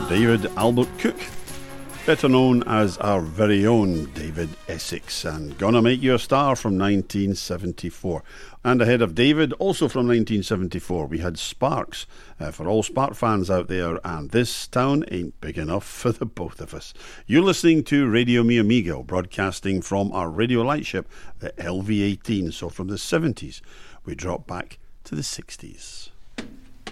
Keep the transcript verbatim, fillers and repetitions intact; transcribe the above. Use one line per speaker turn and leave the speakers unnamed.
David Albert Cook, better known as our very own David Essex, and Gonna Make You a Star from nineteen seventy-four. And ahead of David, also from nineteen seventy-four, we had Sparks, uh, for all Spark fans out there, and This Town Ain't Big Enough for the Both of Us. You're listening to Radio Mi Amigo, broadcasting from our radio lightship, the L V eighteen. So from the seventies, we drop back to the sixties.